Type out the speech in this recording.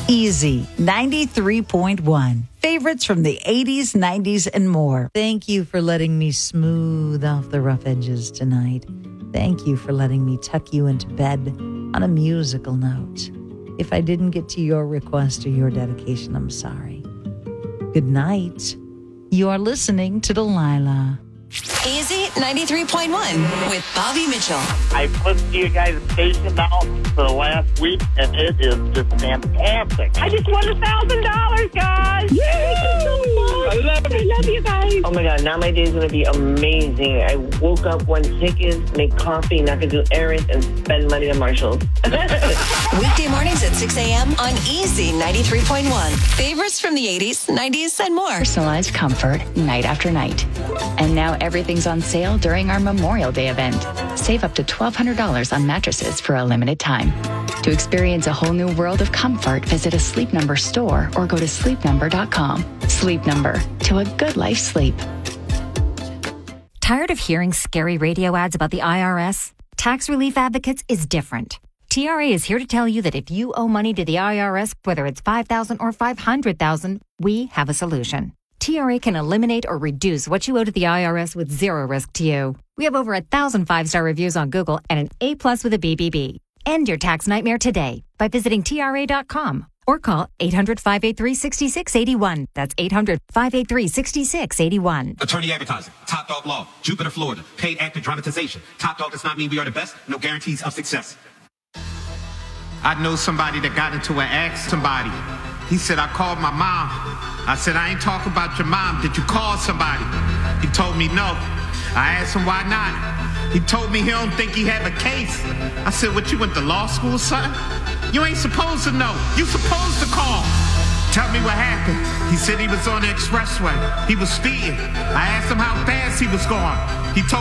Easy 93.1. Favorites from the 80s, 90s, and more. Thank you for letting me smooth off the rough edges tonight. Thank you for letting me tuck you into bed on a musical note. If I didn't get to your request or your dedication, I'm sorry. Good night. You are listening to Delilah. Easy 93.1 with Bobby Mitchell. I've listened to you guys' station now for the last week, and it is just fantastic. I just won $1,000, guys. Yay! I love it. I love you guys. Oh my God, now my day is going to be amazing. I woke up, won tickets, make coffee, not going to do errands, and spend money at Marshall's. Weekday mornings at 6 a.m. on Easy 93.1. Favorites from the 80s, 90s, and more. Personalized comfort night after night. And now everything's on sale during our Memorial Day event. Save up to $1,200 on mattresses for a limited time. To experience a whole new world of comfort, visit a Sleep Number store or go to sleepnumber.com. Sleep Number, to a good life sleep. Tired of hearing scary radio ads about the IRS? Tax Relief Advocates is different. TRA is here to tell you that if you owe money to the IRS, whether it's $5,000 or $500,000, we have a solution. TRA can eliminate or reduce what you owe to the IRS with zero risk to you. We have over 1,000 5-star reviews on Google and an A+ with a BBB. End your tax nightmare today by visiting TRA.com or call 800-583-6681. That's 800-583-6681. Attorney Advertising, Top Dog Law, Jupiter, Florida, paid actor dramatization. Top Dog does not mean we are the best, no guarantees of success. I know somebody that got into an accident. Somebody. He said, I called my mom. I said, I ain't talking about your mom. Did you call somebody? He told me no. I asked him why not. He told me he don't think he have a case. I said, what, you went to law school or something? You ain't supposed to know. You supposed to call. Tell me what happened. He said he was on the expressway. He was speeding. I asked him how fast he was going. He told